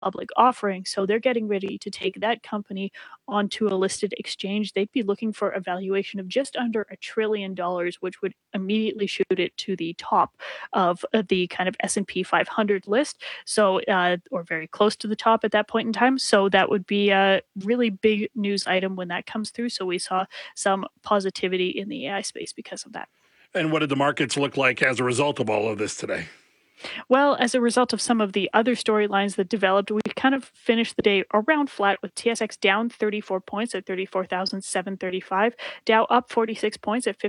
public offering. So they're getting ready to take that company onto a listed exchange. They'd be looking for a valuation of just under $1 trillion, which would immediately shoot it to the top of the kind of S&P 500 list. So, or very close to the top at that point in time. So that would be a really big news item when that comes through. So we saw some positivity in the AI space because of that. And what did the markets look like as a result of all of this today? Well, as a result of some of the other storylines that developed, we kind of finished the day around flat with TSX down 34 points at 34,735, Dow up 46 points at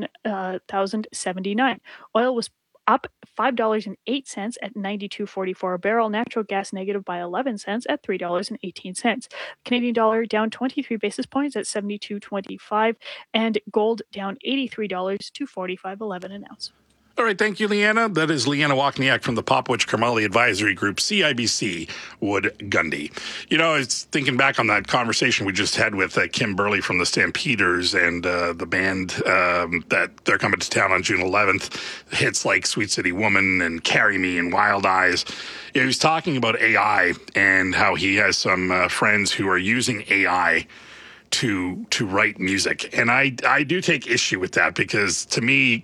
51,079. Oil was up $5.08 at 92.44 a barrel. Natural gas negative by 11 cents at $3.18. Canadian dollar down 23 basis points at 72.25, and gold down $83 to 45.11 an ounce. All right, thank you, Leanna. That is Leanna Wachniak from the Popwich Karmali Advisory Group, CIBC Wood Gundy. You know, I was thinking back on that conversation we just had with Kim Burley from the Stampeders and the band that they're coming to town on June 11th. Hits like Sweet City Woman and Carry Me and Wild Eyes. You know, he was talking about AI and how he has some friends who are using AI to write music. And I do take issue with that because, to me,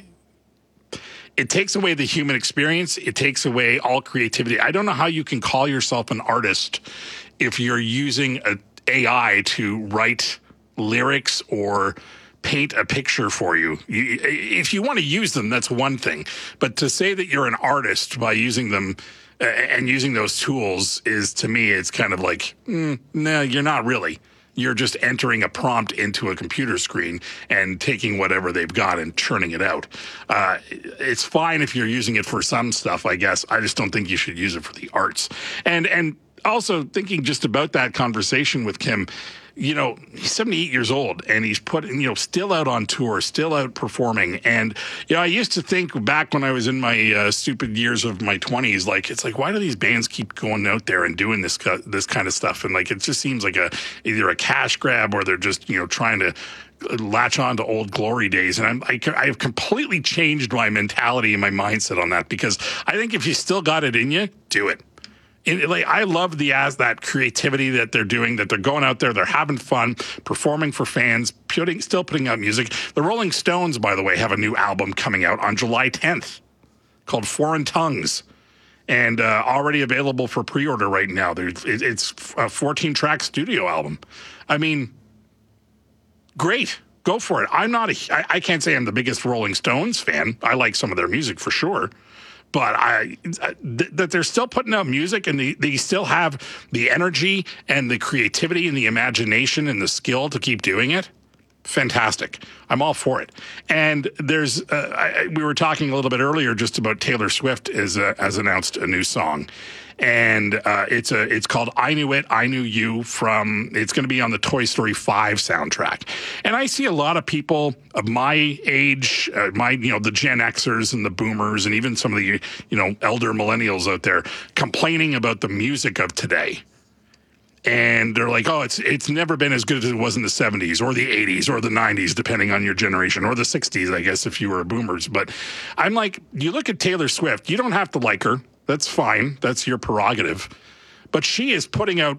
it takes away the human experience. It takes away all creativity. I don't know how you can call yourself an artist if you're using an AI to write lyrics or paint a picture for you. If you want to use them, that's one thing. But to say that you're an artist by using them and using those tools is, to me, it's kind of like, no, you're not really. You're just entering a prompt into a computer screen and taking whatever they've got and churning it out. It's fine if you're using it for some stuff, I guess. I just don't think you should use it for the arts. And also thinking just about that conversation with Kim, you know, he's 78 years old and he's still out on tour, still out performing. And, you know, I used to think back when I was in my stupid years of my 20s, like, it's like, why do these bands keep going out there and doing this kind of stuff? And like, it just seems like either a cash grab or they're just, you know, trying to latch on to old glory days. And I've completely changed my mentality and my mindset on that, because I think if you still got it in you, do it. I love that creativity that they're doing, that they're going out there, they're having fun, performing for fans, still putting out music. The Rolling Stones, by the way, have a new album coming out on July 10th called Foreign Tongues, and already available for pre-order right now. It's a 14-track studio album. I mean, great. Go for it. I can't say I'm the biggest Rolling Stones fan. I like some of their music for sure. But that they're still putting out music and they still have the energy and the creativity and the imagination and the skill to keep doing it. Fantastic. I'm all for it. And there's, we were talking a little bit earlier just about Taylor Swift has announced a new song. And it's called I Knew It, I Knew You it's going to be on the Toy Story 5 soundtrack. And I see a lot of people of my age, the Gen Xers and the boomers and even some of the, elder millennials out there complaining about the music of today. And they're like, oh, it's never been as good as it was in the 70s or the 80s or the 90s, depending on your generation, or the 60s, I guess, if you were boomers. But I'm like, you look at Taylor Swift, you don't have to like her. That's fine. That's your prerogative. But she's putting out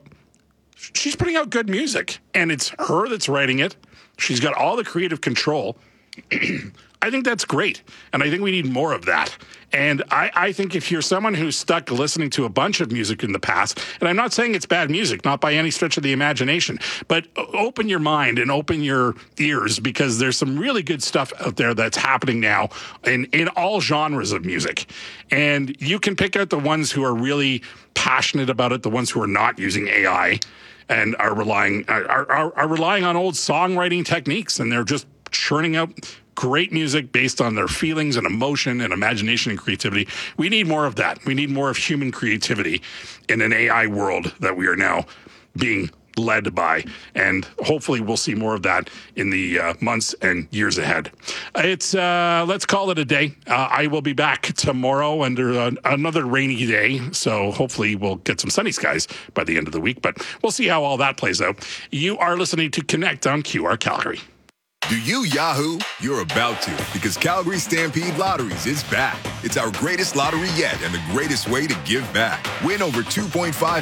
good music, and it's her that's writing it. She's got all the creative control. I think that's great, and I think we need more of that. And I think if you're someone who's stuck listening to a bunch of music in the past, and I'm not saying it's bad music, not by any stretch of the imagination, but open your mind and open your ears, because there's some really good stuff out there that's happening now in all genres of music. And you can pick out the ones who are really passionate about it, the ones who are not using AI and are relying on old songwriting techniques, and they're just churning out great music based on their feelings and emotion and imagination and creativity. We need more of that. We need more of human creativity in an AI world that we are now being led by. And hopefully we'll see more of that in the months and years ahead. Let's call it a day. I will be back tomorrow under another rainy day. So hopefully we'll get some sunny skies by the end of the week, but we'll see how all that plays out. You are listening to Connect on QR Calgary. Do you Yahoo? You're about to, because Calgary Stampede Lotteries is back. It's our greatest lottery yet and the greatest way to give back. Win over $2.5